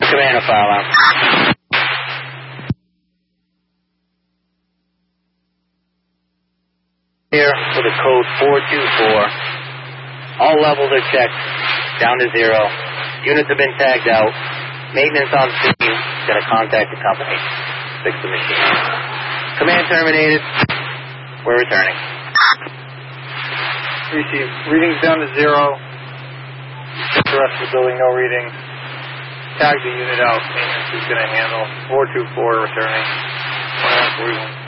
Commander, file out. Here with a code 424. All levels are checked, down to 0. Units have been tagged out. Maintenance on scene. Gonna contact the company. Fix the machine. Command terminated. We're returning. Receive. Readings down to 0. The rest of the building, no readings. Tag the unit out. Maintenance is gonna handle. 424 returning. 191.